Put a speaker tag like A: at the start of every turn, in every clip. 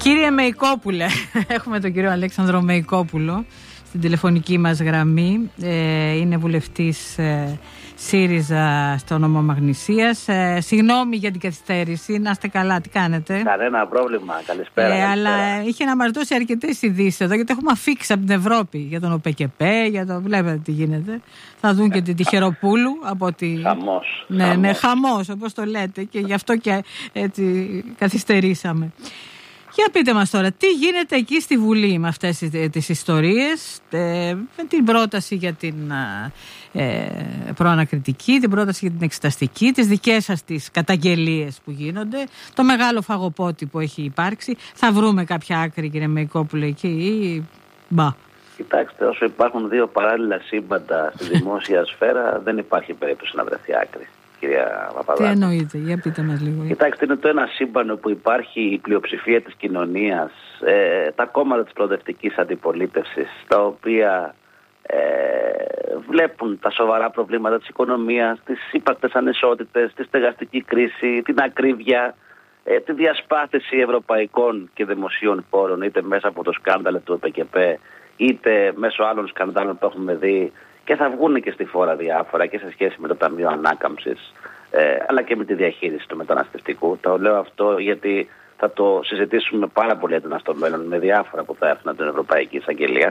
A: Κύριε Μεϊκόπουλε, έχουμε τον κύριο Αλέξανδρο Μεϊκόπουλο στην τηλεφωνική μας γραμμή. Είναι βουλευτής ΣΥΡΙΖΑ στο νομό Μαγνησίας. Συγγνώμη για την καθυστέρηση. Να είστε καλά, τι κάνετε?
B: Κανένα πρόβλημα, καλησπέρα.
A: Αλλά είχε να μας δώσει αρκετές ειδήσεις εδώ, γιατί έχουμε αφήξει από την Ευρώπη για τον ΟΠΕΚΕΠΕ, για το βλέπετε τι γίνεται. Θα δουν και την Τυχεροπούλου από τη...
B: Χαμός.
A: Ναι, χαμός όπως το λέτε, και γι' αυτό και έτσι καθυστερήσαμε. Για πείτε μας τώρα, τι γίνεται εκεί στη Βουλή με αυτές τις ιστορίες, με την πρόταση για την προανακριτική, την πρόταση για την εξεταστική, τις δικές σας τις καταγγελίες που γίνονται, το μεγάλο φαγοπότη που έχει υπάρξει. Θα βρούμε κάποια άκρη, κύριε Μεϊκόπουλε, εκεί ή μπα?
B: Κοιτάξτε, όσο υπάρχουν δύο παράλληλα σύμπαντα στη δημόσια σφαίρα, δεν υπάρχει περίπτωση να βρεθεί άκρη. Κυρία Παπαδάκη.
A: Τι εννοείτε, για πείτε μας λίγο.
B: Κοιτάξτε, είναι το ένα σύμπαν όπου υπάρχει η πλειοψηφία της κοινωνίας, τα κόμματα της προοδευτικής αντιπολίτευσης, τα οποία βλέπουν τα σοβαρά προβλήματα της οικονομίας, τις ύπαρκτες ανισότητες, τη στεγαστική κρίση, την ακρίβεια, τη διασπάθηση ευρωπαϊκών και δημοσίων πόρων, είτε μέσα από το σκάνδαλο του ΟΠΕΚΕΠΕ, είτε μέσω άλλων σκανδάλων που έχουμε δει, και θα βγουν και στη φόρα διάφορα και σε σχέση με το Ταμείο Ανάκαμψης, αλλά και με τη διαχείριση του μεταναστευτικού. Το λέω αυτό γιατί θα το συζητήσουμε πάρα πολύ έντονα στο μέλλον με διάφορα που θα έρθουν από την Ευρωπαϊκή Εισαγγελία.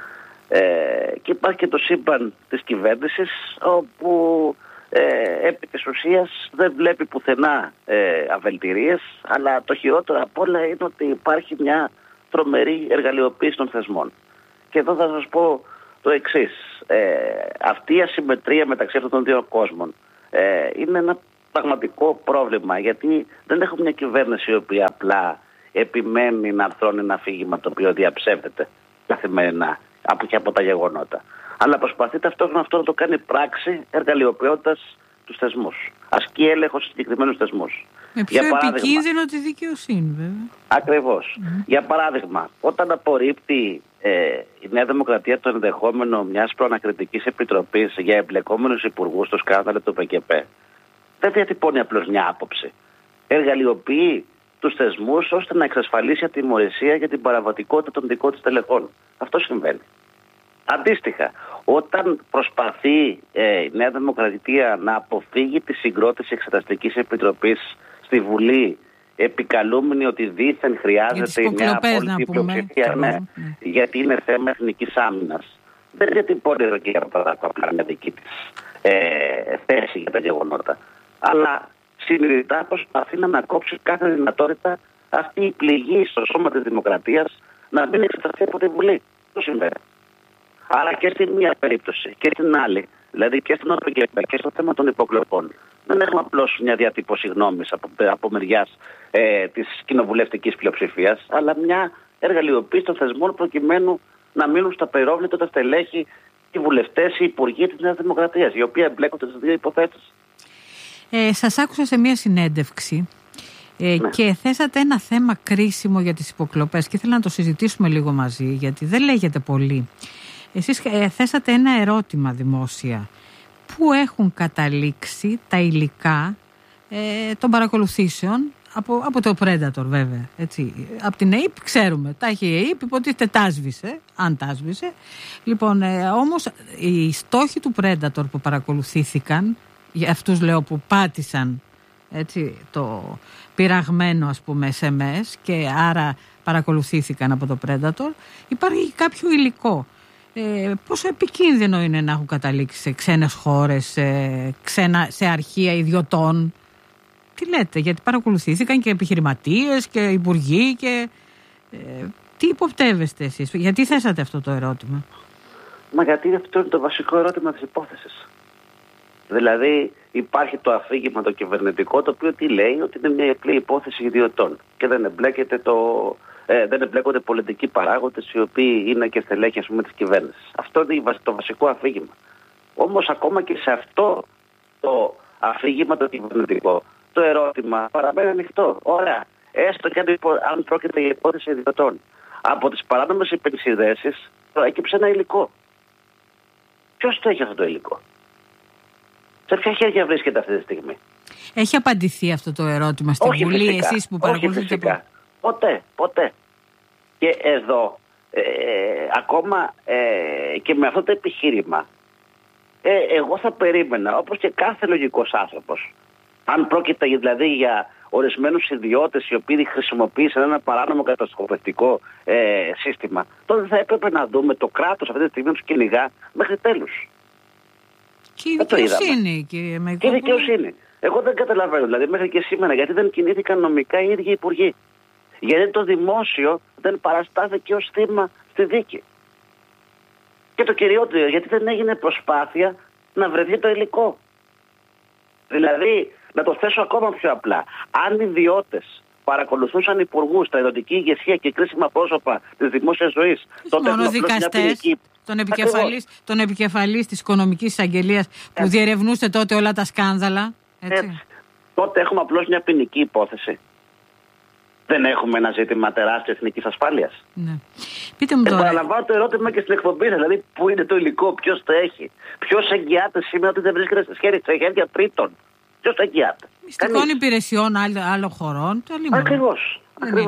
B: Και υπάρχει και το σύμπαν της κυβέρνησης, όπου επί της ουσίας δεν βλέπει πουθενά αβελτηρίες, αλλά το χειρότερο απ' όλα είναι ότι υπάρχει μια τρομερή εργαλειοποίηση των θεσμών. Και εδώ θα σας πω το εξής. Αυτή η ασυμμετρία μεταξύ αυτών των δύο κόσμων είναι ένα πραγματικό πρόβλημα, γιατί δεν έχουμε μια κυβέρνηση η οποία απλά επιμένει να αρθρώνει ένα αφήγημα το οποίο διαψεύδεται καθημερινά από τα γεγονότα, αλλά προσπαθεί ταυτόχρονα αυτό να το κάνει πράξη, εργαλειοποιώντας τους θεσμούς. Ασκεί έλεγχο στους συγκεκριμένους θεσμούς.
A: Με πιο επικίνδυνο τη δικαιοσύνη, βέβαια.
B: Ακριβώς. Για παράδειγμα, όταν απορρίπτει η Νέα Δημοκρατία το ενδεχόμενο μιας προανακριτικής επιτροπής για εμπλεκόμενους υπουργούς στο σκάνδαλο του ΠΚΠ, δεν διατυπώνει απλώς μια άποψη. Εργαλειοποιεί τους θεσμούς ώστε να εξασφαλίσει ατιμωρησία για την παραβατικότητα των δικών της τελεχών. Αυτό συμβαίνει. Αντίστοιχα, όταν προσπαθεί η Νέα Δημοκρατία να αποφύγει τη συγκρότηση εξεταστικής επιτροπής στη Βουλή, επικαλούμενη ότι δήθεν χρειάζεται η νέα απόλυτη πλειοψηφία, γιατί είναι θέμα εθνικής άμυνας, δεν διατυπώνει εδώ και απλά μια δική της θέση για τα γεγονότα. Αλλά συνειδητά προσπαθεί να ανακόψει κάθε δυνατότητα αυτή η πληγή στο σώμα της δημοκρατίας να μην εξεταστεί από τη Βουλή. Το συμβαίνει. Άρα και στην μία περίπτωση και στην άλλη, δηλαδή και στην ΟΠΕΚΕΠΕ και στο θέμα των υποκλοπών, δεν έχουμε απλώς μια διατύπωση γνώμης από μεριάς της κοινοβουλευτικής πλειοψηφίας, αλλά μια εργαλειοποίηση των θεσμών προκειμένου να μείνουν στα περόβλητα τα στελέχη, οι βουλευτές, οι υπουργοί της Νέας Δημοκρατίας, οι οποίοι εμπλέκονται στις δύο υποθέσεις.
A: Σας άκουσα σε μια συνέντευξη και θέσατε ένα θέμα κρίσιμο για τις υποκλοπές και ήθελα να το συζητήσουμε λίγο μαζί, γιατί δεν λέγεται πολύ. Εσείς θέσατε ένα ερώτημα δημόσια. Πού έχουν καταλήξει τα υλικά των παρακολουθήσεων από το Predator, βέβαια. Έτσι. Από την ΑΕΠ ξέρουμε. Τα έχει η ΑΕΠ, υποτίθεται τάσβησε, αν τάσβησε. Λοιπόν, όμως οι στόχοι του Predator που παρακολουθήθηκαν, για αυτούς λέω που πάτησαν έτσι, το πειραγμένο ας πούμε SMS και άρα παρακολουθήθηκαν από το Predator, υπάρχει κάποιο υλικό. Πόσο επικίνδυνο είναι να έχουν καταλήξει σε ξένες χώρες, σε αρχεία ιδιωτών? Τι λέτε, γιατί παρακολουθήθηκαν και επιχειρηματίες και υπουργοί και τι υποπτεύεστε εσείς? Γιατί θέσατε αυτό το ερώτημα?
B: Μα γιατί αυτό είναι το βασικό ερώτημα της υπόθεσης. Δηλαδή υπάρχει το αφήγημα το κυβερνητικό, το οποίο τι λέει? Ότι είναι μια απλή υπόθεση ιδιωτών και δεν εμπλέκονται πολιτικοί παράγοντες οι οποίοι είναι και στελέχοι της κυβέρνησης. Αυτό είναι το βασικό αφήγημα. Όμως ακόμα και σε αυτό το αφήγημα το κυβερνητικό, το ερώτημα παραμένει ανοιχτό. Ωραία, έστω και αν πρόκειται για υπόθεση ιδιωτών. Από τις παράνομες υπερσυνδέσεις προέκυψε ένα υλικό. Ποιος το έχει αυτό το υλικό? Σε ποια χέρια βρίσκεται αυτή τη στιγμή?
A: Έχει απαντηθεί αυτό το ερώτημα στην Βουλή, εσείς που παρακολουθείτε?
B: Ποτέ. Και εδώ, ακόμα και με αυτό το επιχείρημα, εγώ θα περίμενα, όπως και κάθε λογικός άνθρωπος, αν πρόκειται δηλαδή για ορισμένους ιδιώτες οι οποίοι χρησιμοποίησαν ένα παράνομο κατασκοπευτικό σύστημα, τότε θα έπρεπε να δούμε το κράτος αυτή τη στιγμή να τους κυνηγά μέχρι τέλους.
A: Και η δικαιοσύνη, κύριε Μαϊκόπουλε.
B: Και η δικαιοσύνη. Εγώ δεν καταλαβαίνω, δηλαδή μέχρι και σήμερα, γιατί δεν κινήθηκαν νομικά οι ίδιοι υπουργοί. Γιατί το δημόσιο δεν παραστάθηκε ως θύμα στη δίκη. Και το κυριότερο, γιατί δεν έγινε προσπάθεια να βρεθεί το υλικό. Δηλαδή, να το θέσω ακόμα πιο απλά, αν οι ιδιώτες παρακολουθούσαν υπουργούς, στρατιωτική ηγεσία και κρίσιμα πρόσωπα της δημόσιας ζωής, τότε
A: μόνο δικαστές, τον επικεφαλής της Οικονομικής Εισαγγελίας που διερευνούσε τότε όλα τα σκάνδαλα. Έτσι.
B: Τότε έχουμε απλώς μια ποινική υπόθεση. Δεν έχουμε ένα ζήτημα τεράστιο εθνικής ασφάλειας.
A: Ναι. Πείτε μου τώρα.
B: Επαναλαμβάνω το ερώτημα και στην εκπομπή, δηλαδή πού είναι το υλικό, ποιος το έχει. Ποιος εγγυάται σήμερα ότι δεν βρίσκεται σε χέρια τρίτων. Ποιος το εγγυάται.
A: Μυστικών υπηρεσιών άλλων χωρών.
B: Ακριβώς.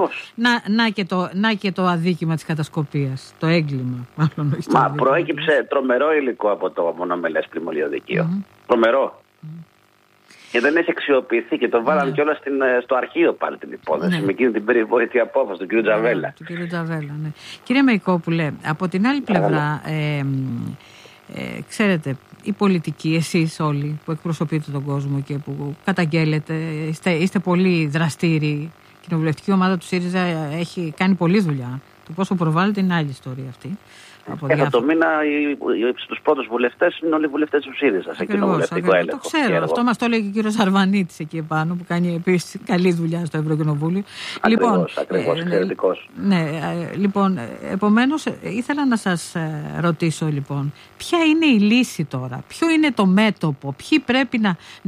A: Να και το αδίκημα της κατασκοπίας. Το έγκλημα.
B: Προέκυψε τρομερό υλικό από το μονομελές πλημμυριωδικείο. Τρομερό. Και δεν έχει αξιοποιηθεί και το βάλαν κιόλας στο αρχείο πάλι την υπόθεση. Με εκείνη την περιβόητη απόφαση του κ. Τζαβέλα.
A: Κύριε Μαϊκόπουλε, από την άλλη πλευρά, ξέρετε, οι πολιτικοί, εσείς όλοι που εκπροσωπείτε τον κόσμο και που καταγγέλλετε, είστε πολύ δραστήριοι. Η κοινοβουλευτική ομάδα του ΣΥΡΙΖΑ έχει κάνει πολλή δουλειά. Το πόσο προβάλλεται είναι άλλη ιστορία αυτή.
B: Κατά το μήνα στους πρώτους βουλευτές είναι όλοι οι βουλευτές του ΣΥΡΙΖΑ σε κοινοβουλευτικό έλεγχο.
A: Το ξέρω. Αυτό μας το έλεγε ο κύριος Αρβανίτης εκεί επάνω που κάνει επίσης καλή δουλειά στο Ευρωκοινοβούλιο.
B: Ακριβώς, εξαιρετικός.
A: Λοιπόν, επομένως ήθελα να σας ρωτήσω λοιπόν, ποια είναι η λύση τώρα, ποιο είναι το μέτωπο, ποιοι πρέπει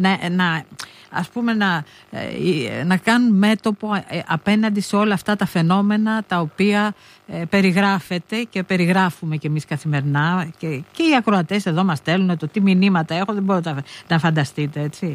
A: να κάνουν μέτωπο απέναντι σε όλα αυτά τα φαινόμενα τα οποία περιγράφεται και περιγράφουμε και εμείς καθημερινά και οι ακροατές εδώ μας στέλνουν το τι μηνύματα έχω, δεν μπορείτε να φανταστείτε, έτσι.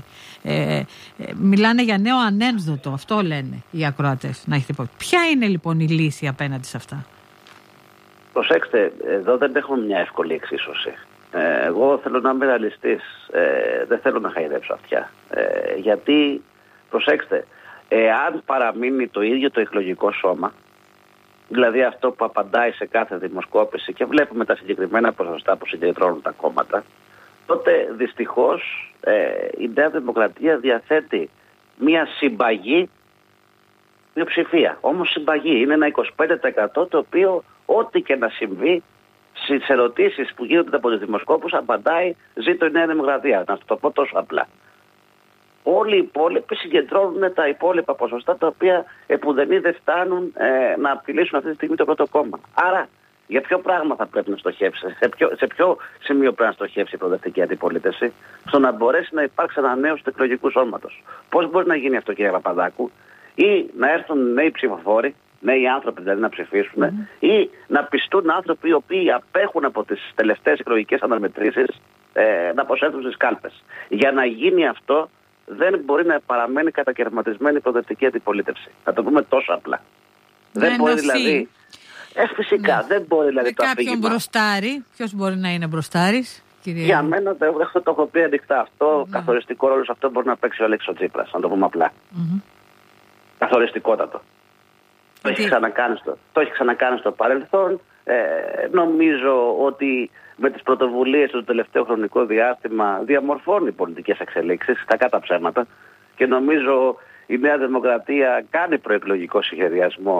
A: Μιλάνε για νέο ανένδοτο, αυτό λένε οι ακροατές, να έχετε πω. Ποια είναι λοιπόν η λύση απέναντι σε αυτά?
B: Προσέξτε, εδώ δεν έχουμε μια εύκολη εξίσωση. Εγώ θέλω να είμαι ρεαλιστής, δεν θέλω να χαϊδέψω αυτιά. Γιατί, προσέξτε, εάν παραμείνει το ίδιο το εκλογικό σώμα, δηλαδή αυτό που απαντάει σε κάθε δημοσκόπηση και βλέπουμε τα συγκεκριμένα ποσοστά που συγκεντρώνουν τα κόμματα, τότε δυστυχώς η Νέα Δημοκρατία διαθέτει μια συμπαγή πλειοψηφία. Όμως συμπαγή είναι ένα 25% το οποίο ό,τι και να συμβεί στις ερωτήσεις που γίνονται από τους δημοσκόπους απαντάει ζήτω η Νέα Δημοκρατία. Να το πω τόσο απλά. Όλοι οι υπόλοιποι συγκεντρώνουν τα υπόλοιπα ποσοστά τα οποία επουδενή δεν φτάνουν να απειλήσουν αυτή τη στιγμή το πρώτο κόμμα. Άρα, για ποιο πράγμα θα πρέπει να στοχεύσει, σε ποιο σημείο πρέπει να στοχεύσει η προοδευτική αντιπολίτευση, στο να μπορέσει να υπάρξει ανανέωση του εκλογικού σώματος. Πώς μπορεί να γίνει αυτό, κύριε Παπαδάκου, ή να έρθουν νέοι ψηφοφόροι, νέοι άνθρωποι δηλαδή να ψηφίσουν, ή να πιστούν άνθρωποι οι οποίοι απέχουν από τις τελευταίες εκλογικές αναμετρήσεις να προσέλθουν στις κάλπες. Για να γίνει αυτό, δεν μπορεί να παραμένει κατακαιρματισμένη η προοδευτική αντιπολίτευση. Θα το πούμε τόσο απλά. Δεν μπορεί δηλαδή. Φυσικά, δεν μπορεί δηλαδή το αφήγημα.
A: Κάποιον μπροστάρι, ποιος μπορεί να είναι μπροστάρης, κύριε?
B: Για μένα το έχω πει ανοιχτά αυτό. Καθοριστικό ρόλο σε αυτό μπορεί να παίξει ο Αλέξης Τσίπρας, να το πούμε απλά. Καθοριστικότατο. Το έχει ξανακάνει στο παρελθόν. Νομίζω ότι με τις πρωτοβουλίες του τελευταίο χρονικό διάστημα διαμορφώνει πολιτικές εξελίξεις, κακά τα ψέματα, και νομίζω η Νέα Δημοκρατία κάνει προεκλογικό σχεδιασμό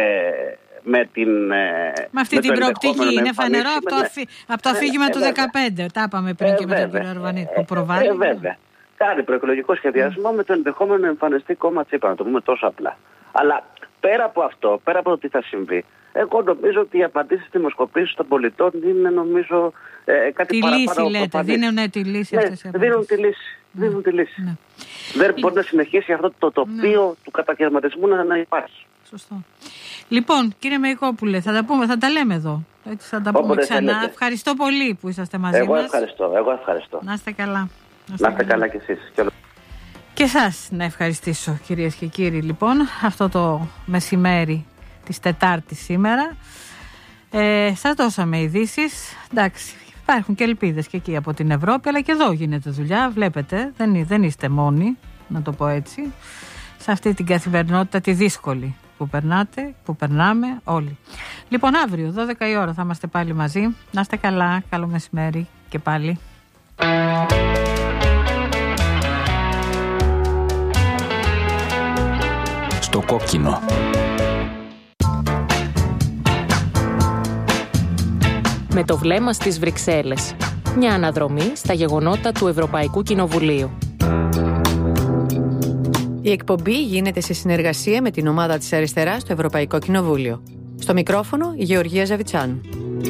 B: με
A: αυτή την προοπτική. Είναι φανερό από το αφήγημα του 2015. Τα είπαμε πριν και με τον κύριο Αρβανίτη που προβάλλει.
B: Βέβαια. Κάνει προεκλογικό σχεδιασμό με το ενδεχόμενο να εμφανιστεί κόμμα Τσίπρα, να το πούμε τόσο απλά. Αλλά πέρα από αυτό, πέρα από το τι θα συμβεί, εγώ νομίζω ότι οι απαντήσεις στις δημοσκοπήσεις των πολιτών είναι κάτι παραπάνω.
A: Τη λύση λέτε, δίνουν τη λύση αυτές οι απαντήσεις.
B: Δίνουν τη λύση. Δεν μπορεί να συνεχίσει αυτό το τοπίο του κατακαιρματισμού να υπάρχει.
A: Σωστό. Λοιπόν, κύριε Μαϊκόπουλε, θα τα λέμε εδώ. Έτσι, θα τα πούμε ξανά. Θέλετε. Ευχαριστώ πολύ που είσαστε μαζί μας.
B: Εγώ ευχαριστώ.
A: Να είστε καλά.
B: Να είστε καλά κι εσείς.
A: Και εσάς να ευχαριστήσω, κυρίες και κύριοι, λοιπόν, αυτό το μεσημέρι της Τετάρτης σήμερα. Σας δώσαμε ειδήσεις. Εντάξει, υπάρχουν και ελπίδες και εκεί από την Ευρώπη, αλλά και εδώ γίνεται δουλειά. Βλέπετε, δεν είστε μόνοι, να το πω έτσι, σε αυτή την καθημερινότητα τη δύσκολη που περνάτε, που περνάμε όλοι. Λοιπόν, αύριο 12 η ώρα θα είμαστε πάλι μαζί. Να είστε καλά, καλό μεσημέρι και πάλι.
C: Στο κόκκινο.
D: Με το βλέμμα στις Βρυξέλλες. Μια αναδρομή στα γεγονότα του Ευρωπαϊκού Κοινοβουλίου.
E: Η εκπομπή γίνεται σε συνεργασία με την ομάδα της Αριστεράς στο Ευρωπαϊκό Κοινοβούλιο. Στο μικρόφωνο η Γεωργία Ζαβιτσάνου.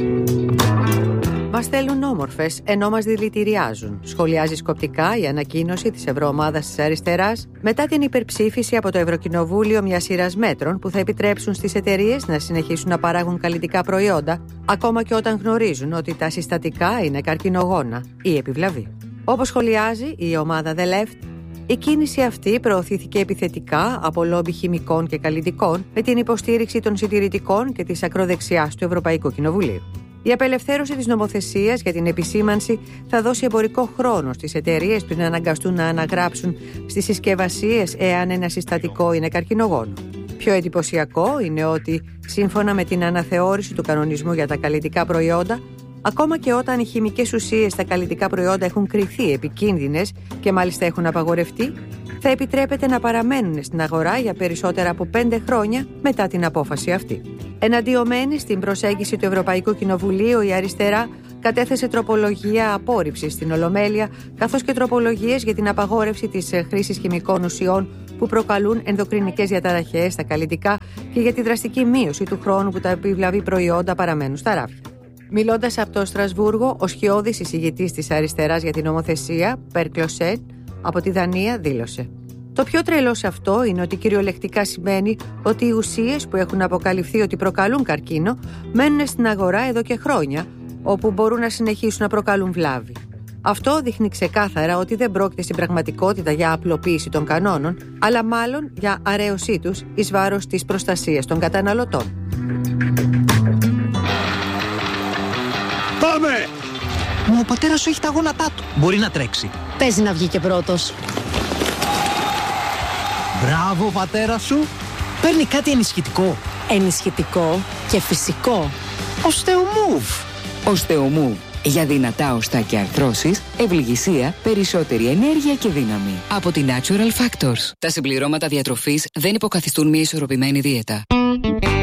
E: Μας στέλνουν όμορφες ενώ μας δηλητηριάζουν. Σχολιάζει σκοπτικά η ανακοίνωση της Ευρωομάδας της Αριστεράς μετά την υπερψήφιση από το Ευρωκοινοβούλιο μιας σειράς μέτρων που θα επιτρέψουν στις εταιρείες να συνεχίσουν να παράγουν καλλιτικά προϊόντα, ακόμα και όταν γνωρίζουν ότι τα συστατικά είναι καρκινογόνα ή επιβλαβή. Όπως σχολιάζει η ομάδα The Left, η κίνηση αυτή προωθήθηκε επιθετικά από λόμπι χημικών και καλλιτικών με την υποστήριξη των συντηρητικών και της ακροδεξιάς του Ευρωπαϊκού Κοινοβουλίου. Η απελευθέρωση της νομοθεσίας για την επισήμανση θα δώσει εμπορικό χρόνο στις εταιρείες που να αναγκαστούν να αναγράψουν στις συσκευασίες εάν ένα συστατικό είναι καρκινογόνο. Πιο εντυπωσιακό είναι ότι, σύμφωνα με την αναθεώρηση του κανονισμού για τα καλλιτικά προϊόντα, ακόμα και όταν οι χημικές ουσίες στα καλλιτικά προϊόντα έχουν κριθεί επικίνδυνες και μάλιστα έχουν απαγορευτεί, θα επιτρέπεται να παραμένουν στην αγορά για περισσότερα από 5 χρόνια μετά την απόφαση αυτή. Εναντιωμένη στην προσέγγιση του Ευρωπαϊκού Κοινοβουλίου, η Αριστερά κατέθεσε τροπολογία απόρριψης στην Ολομέλεια, καθώς και τροπολογίες για την απαγόρευση της χρήσης χημικών ουσιών που προκαλούν ενδοκρινικές διαταραχές στα καλλιτικά και για τη δραστική μείωση του χρόνου που τα επιβλαβή προϊόντα παραμένουν στα ράφια. Μιλώντας από το Στρασβούργο, ο σκιώδης εισηγητής της Αριστεράς για την νομοθεσία, Per Closet, από τη Δανία, δήλωσε: «Το πιο τρελό σε αυτό είναι ότι κυριολεκτικά σημαίνει ότι οι ουσίες που έχουν αποκαλυφθεί ότι προκαλούν καρκίνο μένουν στην αγορά εδώ και χρόνια, όπου μπορούν να συνεχίσουν να προκαλούν βλάβη. Αυτό δείχνει ξεκάθαρα ότι δεν πρόκειται στην πραγματικότητα για απλοποίηση των κανόνων, αλλά μάλλον για αρέωσή τους εις βάρος της προστασίας των καταναλωτών».
F: Πάμε! Μα ο πατέρας σου έχει τα γόνατά του. Μπορεί να τρέξει.
G: Παίζει να βγει και πρώτος.
F: Μπράβο, ο πατέρας σου. Παίρνει κάτι ενισχυτικό.
G: Ενισχυτικό και φυσικό.
F: Οστεομούβ.
H: Οστεομούβ. Για δυνατά οστά και αρθρώσεις, ευληγησία, περισσότερη ενέργεια και δύναμη. Από την Natural Factors. Τα συμπληρώματα διατροφής δεν υποκαθιστούν μια ισορροπημένη δίαιτα.